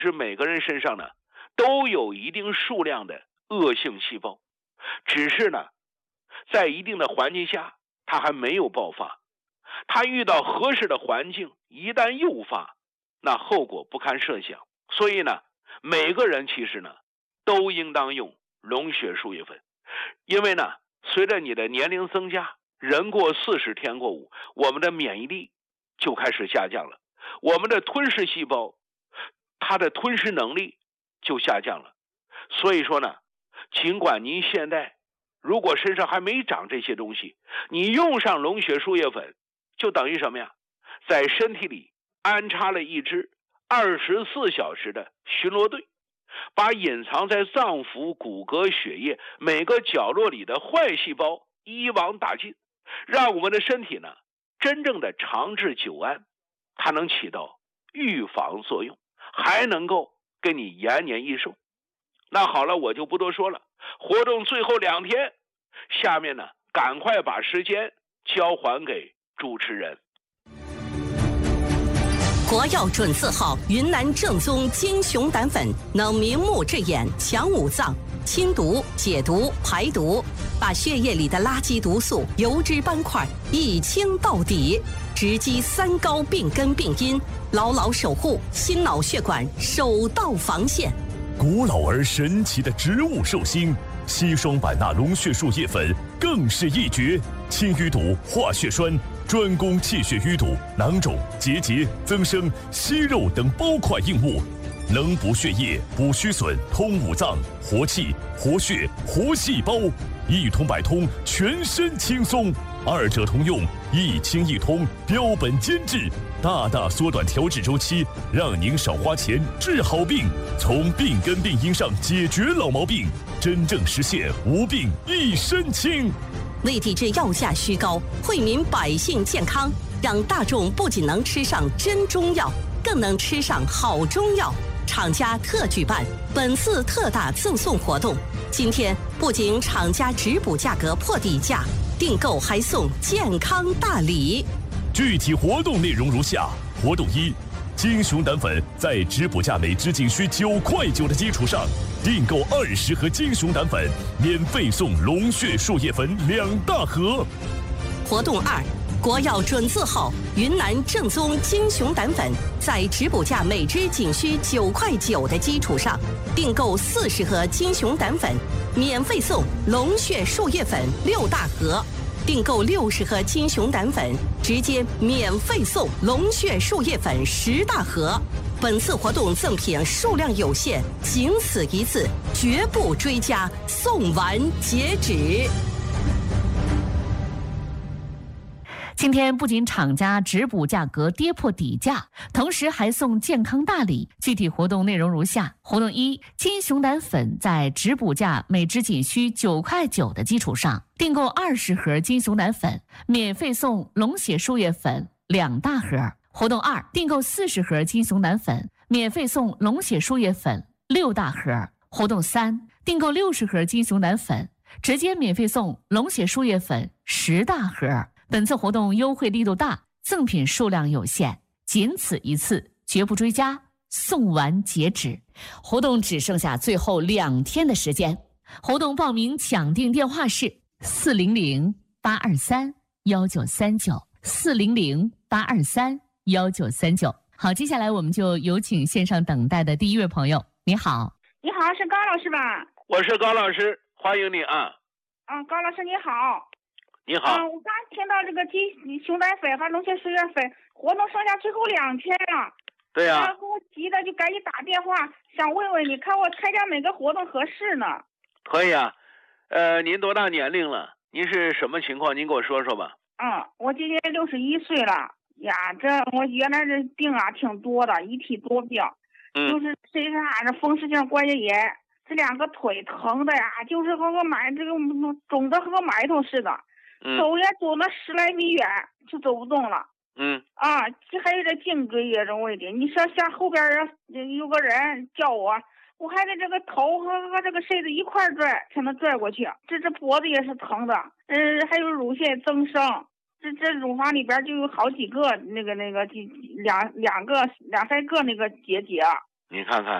是每个人身上呢都有一定数量的恶性细胞，只是呢在一定的环境下它还没有爆发，它遇到合适的环境一旦诱发，那后果不堪设想。所以呢每个人其实呢都应当用龙血树叶粉，因为呢随着你的年龄增加，人过40天过5，我们的免疫力就开始下降了，我们的吞噬细胞它的吞噬能力就下降了。所以说呢，尽管您现在如果身上还没长这些东西，你用上龙血树叶粉，就等于什么呀？在身体里安插了一支24小时的巡逻队，把隐藏在脏腑、骨骼、血液每个角落里的坏细胞一网打尽，让我们的身体呢真正的长治久安。它能起到预防作用，还能够给你延年益寿。那好了，我就不多说了，活动最后2天，下面呢赶快把时间交还给主持人。 国药准字号云南正宗金熊胆粉，能明目治眼、强五脏、清毒、解毒、排毒，把血液里的垃圾毒素、油脂斑块一清到底，直击3高病根病因，牢牢守护心脑血管首道防线。 古老而神奇的植物寿星硒霜版纳龙血树叶粉更是一绝，清淤堵、化血栓，专攻气血淤堵、囊肿、结节、增生、息肉等包块硬物，能补血液、补虚损、通五脏、活气、活血、活细胞，一通百通，全身轻松。2者通用，一清一通，标本兼治，大大缩短调治周期，让您少花钱治好病，从病根病因上解决老毛病，真正实现无病一身轻。 为抵制药价虚高，惠民百姓健康，让大众不仅能吃上真中药，更能吃上好中药。厂家特举办本次特大赠送活动，今天不仅厂家直补价格破底价，订购还送健康大礼。 具体活动内容如下：活动1，金熊胆粉在直补价每支仅需9.9块的基础上，订购20盒金熊胆粉，免费送龙血树叶粉2大盒。 活动2，国药准字号云南正宗金熊胆粉，在直补价每支仅需9.9块的基础上，订购40盒金熊胆粉，免费送龙血树叶粉6大盒。订购60盒金熊胆粉，直接免费送龙血树叶粉10大盒。本次活动赠品数量有限，仅此一次，绝不追加，送完截止。 今天不仅厂家直补价格跌破底价，同时还送健康大礼。具体活动内容如下：活动1，金熊胆粉在直补价每支仅需9.9块的基础上，订购20盒金熊胆粉，免费送龙血树叶粉2大盒。活动2，订购40盒金熊胆粉，免费送龙血树叶粉6大盒。活动3，订购60盒金熊胆粉，直接免费送龙血树叶粉10大盒。本次活动优惠力度大，赠品数量有限，仅此一次，绝不追加，送完截止。活动只剩下最后2天的时间。活动报名抢订电话是400-823-1939，400-823-1939。好，接下来我们就有请线上等待的第一位朋友。你好。 你好，是高老师吧？ 我是高老师，欢迎你啊。 高老师你好。 你好。 我刚听到这个金熊胆粉和龙血树叶粉活动剩下最后2天了。 对呀。 然后我急的就赶紧打电话，想问问你看我参加哪个活动合适呢？ 可以啊。您多大年龄了？您是什么情况？您给我说说吧。 我今年61岁了呀。这我原来这病啊挺多的，一体多病。就是身上这风湿性关节炎，这2个腿疼的呀，就是和个这个肿的和个埋头似的。走也走了10来米远就走不动了。这还有这颈椎也这问题。你说像后边有个人叫我还得这个头和这个身子一块拽才能拽过去。这脖子也是疼的。还有乳腺增生。这乳房里边就有好几个两三个那个结节。 你看看。